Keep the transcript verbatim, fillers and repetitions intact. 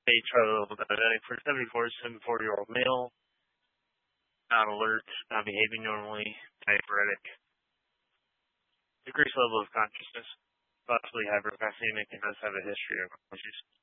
state trial of diabetic for seventy-four to seventy-four-year-old male, not alert, not behaving normally, diabetic, decreased level of consciousness, possibly hyperglycemic, and does have a history of issues.